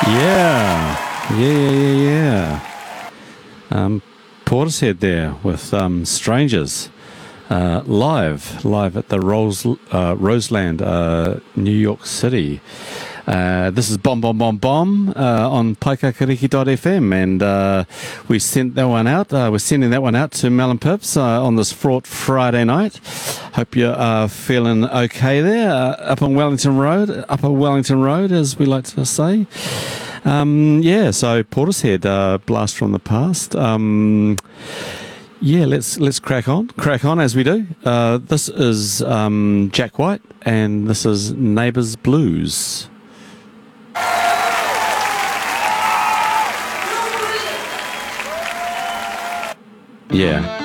Yeah. Portishead there with Strangers. Live at the Roseland, New York City. This is Bomb Bomb Bomb Bomb on paikakariki.fm, and we sent that one out. We're sending that one out to Mel and Pips on this fraught Friday night. Hope you're feeling okay there, Upper Wellington Road, as we like to say. So Portishead, blast from the past. Let's crack on as we do. This is Jack White, and this is Neighbours Blues. Yeah.